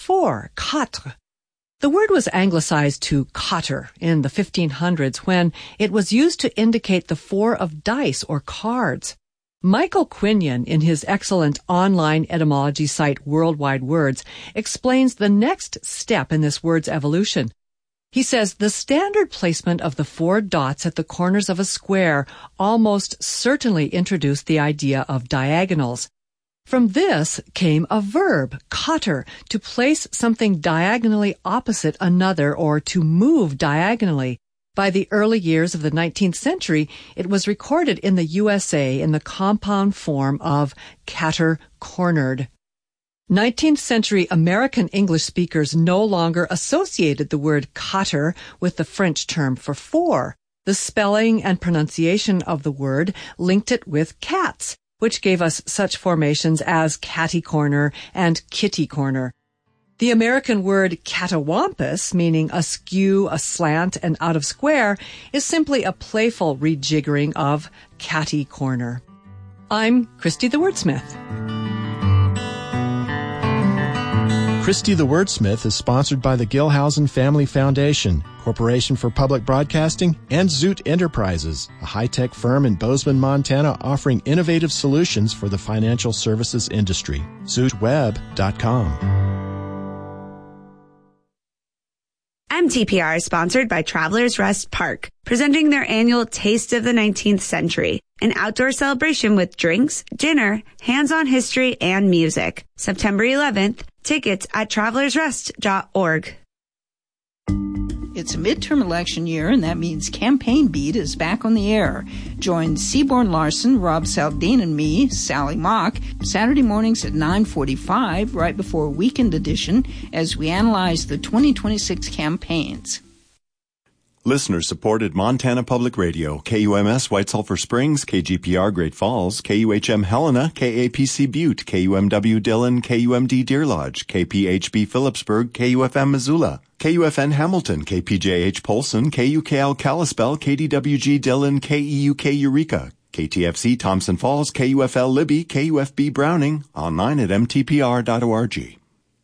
4, quatre. The word was anglicized to cotter in the 1500s when it was used to indicate the 4 of dice or cards. Michael Quinion, in his excellent online etymology site Worldwide Words, explains the next step in this word's evolution. He says the standard placement of the 4 dots at the corners of a square almost certainly introduced the idea of diagonals. From this came a verb, cotter, to place something diagonally opposite another or to move diagonally. By the early years of the 19th century, it was recorded in the USA in the compound form of catter-cornered. 19th century American English speakers no longer associated the word cotter with the French term for 4. The spelling and pronunciation of the word linked it with cats, which gave us such formations as catty corner and kitty corner. The American word catawampus, meaning askew, aslant, and out of square, is simply a playful rejiggering of catty corner. I'm Christy the Wordsmith. Christy the Wordsmith is sponsored by the Gilhousen Family Foundation, Corporation for Public Broadcasting, and Zoot Enterprises, a high-tech firm in Bozeman, Montana offering innovative solutions for the financial services industry. ZootWeb.com. MTPR is sponsored by Travelers Rest Park, presenting their annual Taste of the 19th Century, an outdoor celebration with drinks, dinner, hands-on history, and music. September 11th, tickets at travelersrest.org. It's a midterm election year, and that means Campaign Beat is back on the air. Join Seaborn Larson, Rob Saldane, and me, Sally Mock, Saturday mornings at 9:45, right before Weekend Edition, as we analyze the 2026 campaigns. Listener-supported Montana Public Radio, KUMS White Sulphur Springs, KGPR Great Falls, KUHM Helena, KAPC Butte, KUMW Dillon, KUMD Deer Lodge, KPHB Phillipsburg, KUFM Missoula, KUFN Hamilton, KPJH Polson, KUKL Kalispell, KDWG Dillon, KEUK Eureka, KTFC Thompson Falls, KUFL Libby, KUFB Browning, online at mtpr.org.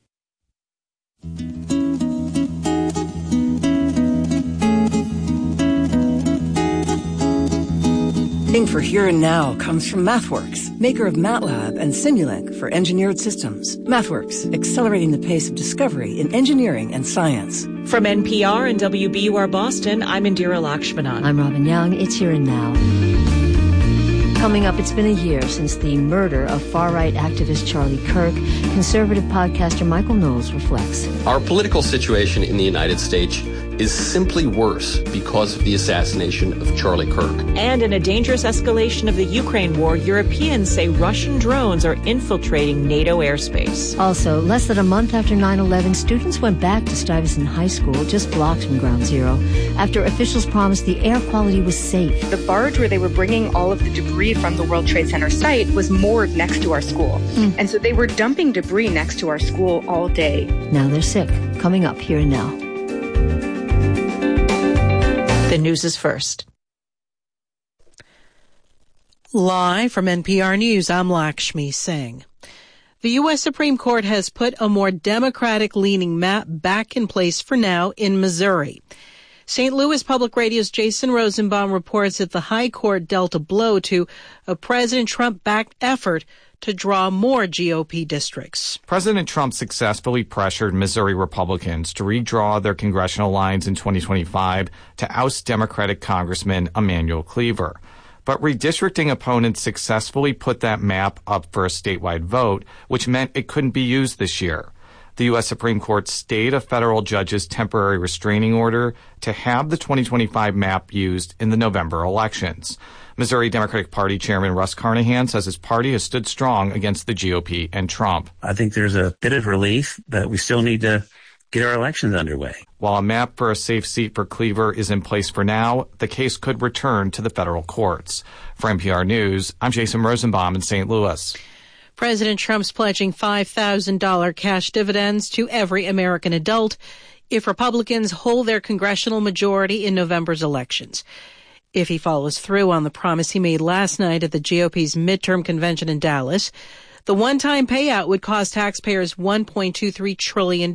For Here and Now comes from MathWorks, maker of MATLAB and Simulink for engineered systems. MathWorks, accelerating the pace of discovery in engineering and science. From NPR and WBUR Boston, I'm Indira Lakshmanan. I'm Robin Young. It's Here and Now. Coming up, it's been a year since the murder of far-right activist Charlie Kirk. Conservative podcaster Michael Knowles reflects. Our political situation in the United States is simply worse because of the assassination of Charlie Kirk. And in a dangerous escalation of the Ukraine war, Europeans say Russian drones are infiltrating NATO airspace. Also, less than a month after 9/11, students went back to Stuyvesant High School, just blocks from Ground Zero, after officials promised the air quality was safe. The barge where they were bringing all of the debris from the World Trade Center site was moored next to our school. And so they were dumping debris next to our school all day. Now they're sick. Coming up Here and Now. The news is first. Live from NPR News, I'm Lakshmi Singh. The U.S. Supreme Court has put a more Democratic-leaning map back in place for now in Missouri. St. Louis Public Radio's Jason Rosenbaum reports that the High Court dealt a blow to a President Trump-backed effort to draw more GOP districts. President Trump successfully pressured Missouri Republicans to redraw their congressional lines in 2025 to oust Democratic Congressman Emanuel Cleaver. But redistricting opponents successfully put that map up for a statewide vote, which meant it couldn't be used this year. The U.S. Supreme Court stayed a federal judge's temporary restraining order to have the 2025 map used in the November elections. Missouri Democratic Party Chairman Russ Carnahan says his party has stood strong against the GOP and Trump. I think there's a bit of relief, but we still need to get our elections underway. While a map for a safe seat for Cleaver is in place for now, the case could return to the federal courts. For NPR News, I'm Jason Rosenbaum in St. Louis. President Trump's pledging $5,000 cash dividends to every American adult if Republicans hold their congressional majority in November's elections. If he follows through on the promise he made last night at the GOP's midterm convention in Dallas, the one-time payout would cost taxpayers $1.23 trillion.